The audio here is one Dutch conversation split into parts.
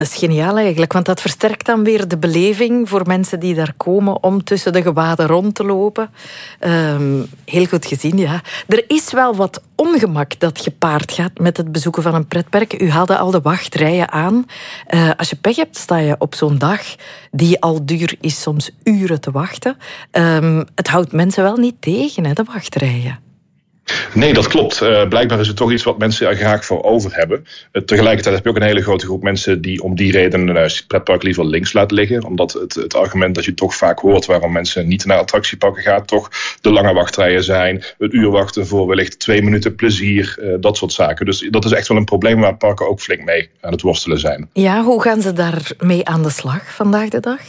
Dat is geniaal eigenlijk, want dat versterkt dan weer de beleving voor mensen die daar komen om tussen de gewaden rond te lopen. Heel goed gezien, ja. Er is wel wat ongemak dat gepaard gaat met het bezoeken van een pretpark. U haalde al de wachtrijen aan. Als je pech hebt, sta je op zo'n dag die al duur is, soms uren te wachten. Het houdt mensen wel niet tegen, hè, de wachtrijen. Nee, dat klopt. Blijkbaar is het toch iets wat mensen er graag voor over hebben. Tegelijkertijd heb je ook een hele grote groep mensen die om die reden het pretpark liever links laat liggen. Omdat het argument dat je toch vaak hoort waarom mensen niet naar attractieparken gaan, toch de lange wachtrijen zijn, het uur wachten voor wellicht 2 minuten plezier, dat soort zaken. Dus dat is echt wel een probleem waar parken ook flink mee aan het worstelen zijn. Ja, hoe gaan ze daarmee aan de slag vandaag de dag?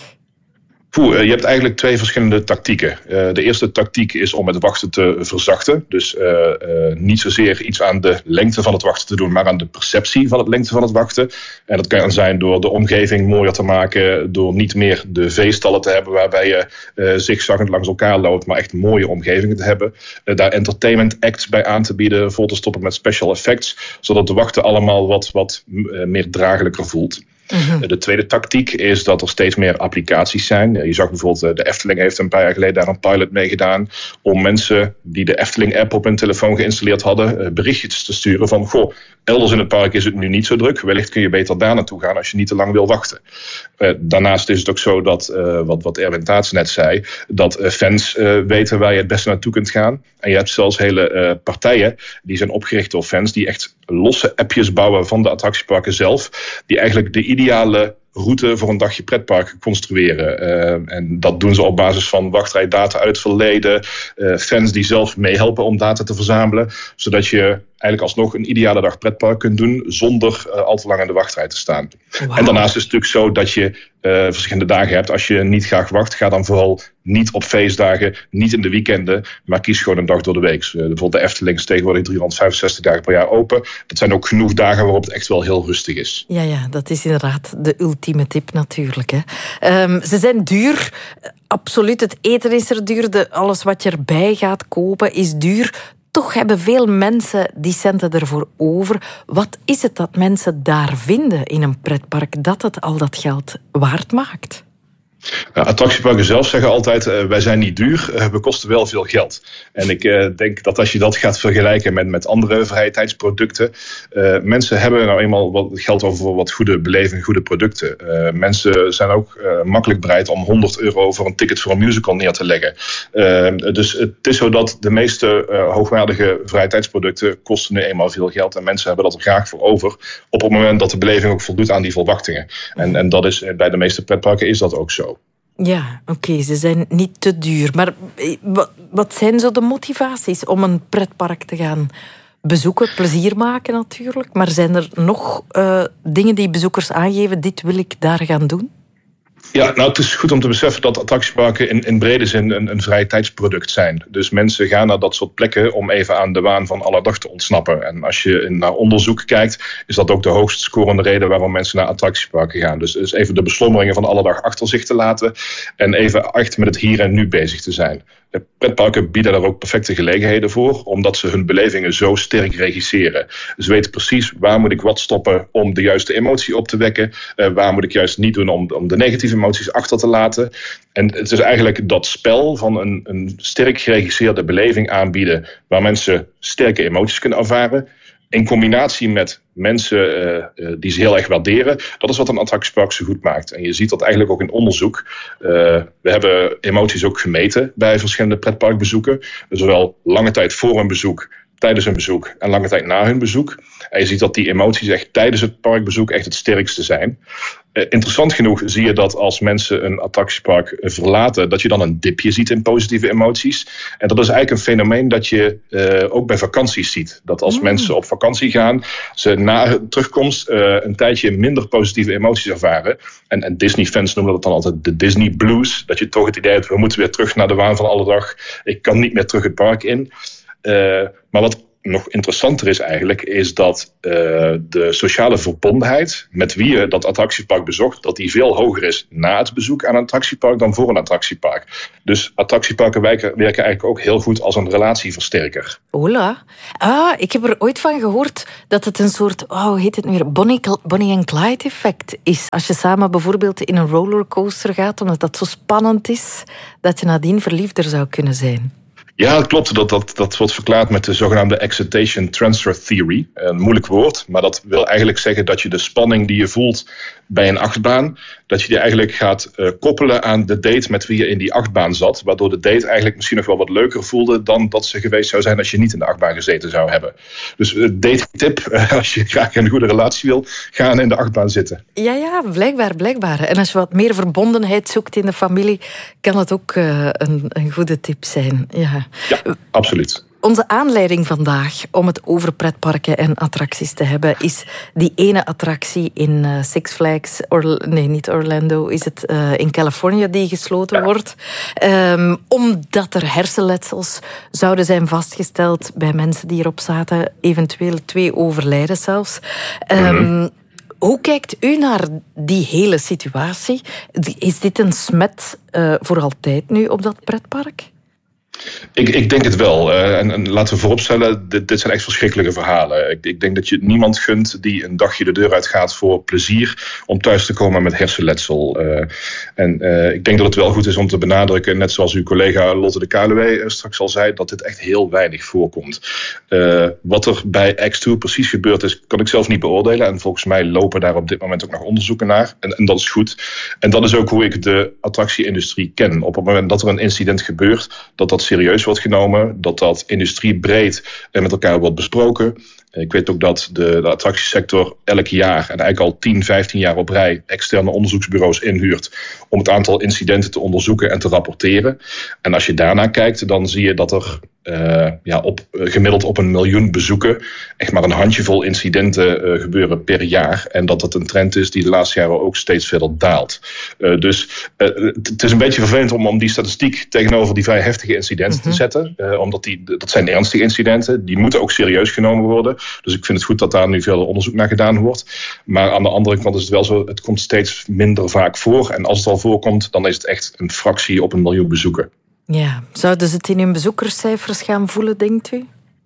Je hebt eigenlijk 2 verschillende tactieken. De eerste tactiek is om het wachten te verzachten. Dus niet zozeer iets aan de lengte van het wachten te doen, maar aan de perceptie van het lengte van het wachten. En dat kan zijn door de omgeving mooier te maken, door niet meer de veestallen te hebben waarbij je zigzaggend langs elkaar loopt, maar echt mooie omgevingen te hebben. Daar entertainment acts bij aan te bieden, vol te stoppen met special effects, zodat de wachten allemaal wat meer draaglijker voelt. Mm-hmm. De tweede tactiek is dat er steeds meer applicaties zijn. Je zag bijvoorbeeld, de Efteling heeft een paar jaar geleden daar een pilot mee gedaan om mensen die de Efteling-app op hun telefoon geïnstalleerd hadden, berichtjes te sturen van, goh, elders in het park is het nu niet zo druk. Wellicht kun je beter daar naartoe gaan als je niet te lang wil wachten. Daarnaast is het ook zo dat, wat Erwin Taats net zei, dat fans weten waar je het beste naartoe kunt gaan. En je hebt zelfs hele partijen die zijn opgericht door fans die echt losse appjes bouwen van de attractieparken zelf, die eigenlijk de ideale route voor een dagje pretpark construeren. En dat doen ze op basis van wachtrijdata uit het verleden. Fans die zelf meehelpen om data te verzamelen. Zodat je eigenlijk alsnog een ideale dag pretpark kunt doen zonder al te lang in de wachtrij te staan. Wow. En daarnaast is het natuurlijk zo dat je verschillende dagen hebt. Als je niet graag wacht, ga dan vooral niet op feestdagen, niet in de weekenden, maar kies gewoon een dag door de week. Bijvoorbeeld de Efteling is tegenwoordig 365 dagen per jaar open. Dat zijn ook genoeg dagen waarop het echt wel heel rustig is. Ja, dat is inderdaad de ultieme tip natuurlijk. Hè. Ze zijn duur. Absoluut, het eten is er duur. Alles wat je erbij gaat kopen is duur. Toch hebben veel mensen die centen ervoor over. Wat is het dat mensen daar vinden in een pretpark dat het al dat geld waard maakt? Attractieparken zelf zeggen altijd, wij zijn niet duur, we kosten wel veel geld. En ik denk dat als je dat gaat vergelijken met andere vrije tijdsproducten, mensen hebben nou eenmaal wat geld over voor wat goede beleving, goede producten. Mensen zijn ook makkelijk bereid om €100 voor een ticket voor een musical neer te leggen. Dus het is zo dat de meeste hoogwaardige vrije tijdsproducten kosten nu eenmaal veel geld en mensen hebben dat er graag voor over op het moment dat de beleving ook voldoet aan die verwachtingen. En dat is, bij de meeste pretparken is dat ook zo. Ja, oké, ze zijn niet te duur. Maar wat zijn zo de motivaties om een pretpark te gaan bezoeken? Plezier maken natuurlijk. Maar zijn er nog dingen die bezoekers aangeven, dit wil ik daar gaan doen? Ja, nou het is goed om te beseffen dat attractieparken in brede zin een vrije tijdsproduct zijn. Dus mensen gaan naar dat soort plekken om even aan de waan van alle dag te ontsnappen. En als je naar onderzoek kijkt, is dat ook de hoogst scorende reden waarom mensen naar attractieparken gaan. Dus even de beslommeringen van alle dag achter zich te laten en even echt met het hier en nu bezig te zijn. De pretparken bieden daar ook perfecte gelegenheden voor, omdat ze hun belevingen zo sterk regisseren. Ze weten precies waar moet ik wat stoppen om de juiste emotie op te wekken, waar moet ik juist niet doen om de negatieve emoties achter te laten. En het is eigenlijk dat spel van een sterk geregisseerde beleving aanbieden, waar mensen sterke emoties kunnen ervaren, in combinatie met mensen die ze heel erg waarderen. Dat is wat een attractiepark zo goed maakt. En je ziet dat eigenlijk ook in onderzoek. We hebben emoties ook gemeten bij verschillende pretparkbezoeken. Zowel lange tijd voor een bezoek, tijdens een bezoek en lange tijd na hun bezoek. En je ziet dat die emoties echt tijdens het parkbezoek echt het sterkste zijn. Interessant genoeg zie je dat als mensen een attractiepark verlaten, dat je dan een dipje ziet in positieve emoties. En dat is eigenlijk een fenomeen dat je ook bij vakanties ziet. Dat als mensen op vakantie gaan, ze na hun terugkomst een tijdje minder positieve emoties ervaren. En Disney-fans noemen dat dan altijd de Disney Blues. Dat je toch het idee hebt, we moeten weer terug naar de waan van alle dag. Ik kan niet meer terug het park in. Maar wat nog interessanter is eigenlijk, is dat de sociale verbondenheid met wie je dat attractiepark bezocht, dat die veel hoger is na het bezoek aan een attractiepark dan voor een attractiepark. Dus attractieparken werken eigenlijk ook heel goed als een relatieversterker. Hola. Ik heb er ooit van gehoord dat het een soort, hoe heet het nu weer, Bonnie and Clyde effect is. Als je samen bijvoorbeeld in een rollercoaster gaat, omdat dat zo spannend is, dat je nadien verliefder zou kunnen zijn. Ja, dat klopt. Dat wordt verklaard met de zogenaamde Excitation Transfer Theory. Een moeilijk woord, maar dat wil eigenlijk zeggen dat je de spanning die je voelt bij een achtbaan, dat je die eigenlijk gaat koppelen aan de date met wie je in die achtbaan zat. Waardoor de date eigenlijk misschien nog wel wat leuker voelde dan dat ze geweest zou zijn als je niet in de achtbaan gezeten zou hebben. Dus date tip, als je graag een goede relatie wil, ga in de achtbaan zitten. Ja, blijkbaar. En als je wat meer verbondenheid zoekt in de familie, kan het ook een goede tip zijn. Ja, absoluut. Onze aanleiding vandaag om het over pretparken en attracties te hebben is die ene attractie in Six Flags, niet Orlando, is het in Californië die gesloten wordt. Omdat er hersenletsels zouden zijn vastgesteld bij mensen die erop zaten, eventueel 2 overlijden zelfs. Hoe kijkt u naar die hele situatie? Is dit een smet voor altijd nu op dat pretpark? Ik denk het wel. En laten we vooropstellen, dit zijn echt verschrikkelijke verhalen. Ik denk dat je niemand gunt die een dagje de deur uitgaat voor plezier om thuis te komen met hersenletsel. Ik denk dat het wel goed is om te benadrukken, net zoals uw collega Lotte de Kaluwe straks al zei, dat dit echt heel weinig voorkomt. Wat er bij X2 precies gebeurd is, kan ik zelf niet beoordelen. En volgens mij lopen daar op dit moment ook nog onderzoeken naar. En dat is goed. En dat is ook hoe ik de attractieindustrie ken. Op het moment dat er een incident gebeurt, dat serieus wordt genomen, dat industriebreed met elkaar wordt besproken. Ik weet ook dat de attractiesector elk jaar en eigenlijk al 10, 15 jaar op rij externe onderzoeksbureaus inhuurt om het aantal incidenten te onderzoeken en te rapporteren. En als je daarna kijkt, dan zie je dat er gemiddeld op 1 miljoen bezoeken echt maar een handjevol incidenten gebeuren per jaar. En dat het een trend is die de laatste jaren ook steeds verder daalt. Dus het is een beetje vervelend om die statistiek tegenover die vrij heftige incidenten te zetten. Omdat dat zijn ernstige incidenten. Die moeten ook serieus genomen worden. Dus ik vind het goed dat daar nu veel onderzoek naar gedaan wordt. Maar aan de andere kant is het wel zo, het komt steeds minder vaak voor. En als het al voorkomt, dan is het echt een fractie op 1 miljoen bezoeken. Ja, zouden ze het in hun bezoekerscijfers gaan voelen, denkt u?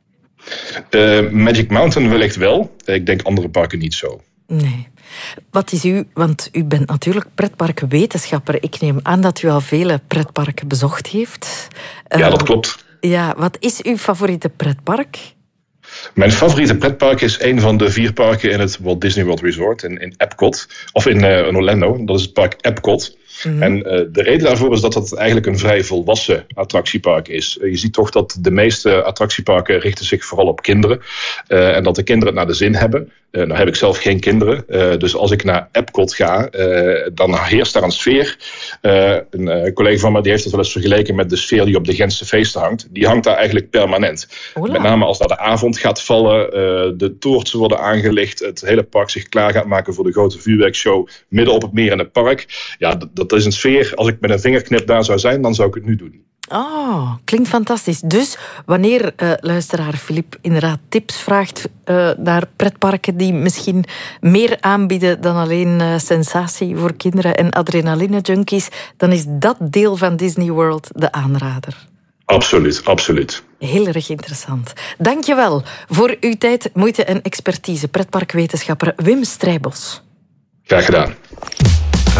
Magic Mountain wellicht wel. Ik denk andere parken niet zo. Nee. Wat is want u bent natuurlijk pretparkwetenschapper. Ik neem aan dat u al vele pretparken bezocht heeft. Ja, dat klopt. Ja, wat is uw favoriete pretpark? Mijn favoriete pretpark is een van de 4 parken in het Walt Disney World Resort in Epcot. Of in Orlando. Dat is het park Epcot. En de reden daarvoor is dat het eigenlijk een vrij volwassen attractiepark is. Je ziet toch dat de meeste attractieparken richten zich vooral op kinderen. En dat de kinderen het naar de zin hebben. Nou heb ik zelf geen kinderen. Dus als ik naar Epcot ga, dan heerst daar een sfeer. Een collega van me die heeft het wel eens vergeleken met de sfeer die op de Gentse feesten hangt. Die hangt daar eigenlijk permanent. Ola. Met name als daar de avond gaat vallen, de toortsen worden aangelicht, het hele park zich klaar gaat maken voor de grote vuurwerkshow midden op het meer in het park. Ja, dat is een sfeer. Als ik met een vingerknip daar zou zijn, dan zou ik het nu doen. Oh, klinkt fantastisch. Dus wanneer luisteraar Filip inderdaad tips vraagt naar pretparken die misschien meer aanbieden dan alleen sensatie voor kinderen en adrenaline-junkies, dan is dat deel van Disney World de aanrader. Absoluut. Heel erg interessant. Dank je wel voor uw tijd, moeite en expertise. Pretparkwetenschapper Wim Strijbos. Graag gedaan.